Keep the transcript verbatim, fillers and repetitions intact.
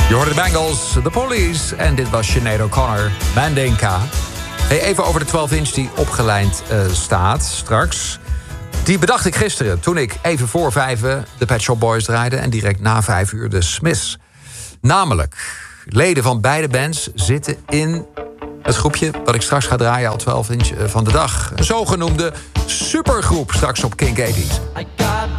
Je hoorde de Bangles, The Police en dit was Sinead O'Connor, Mandinka. Hey, even over de twaalf inch die opgelijnd uh, staat straks. Die bedacht ik gisteren toen ik even voor vijven de Pet Shop Boys draaide en direct na vijf uur de Smiths. Namelijk, leden van beide bands zitten in het groepje dat ik straks ga draaien, al twaalf inch van de dag. Een zogenoemde supergroep straks op Kink tachtig.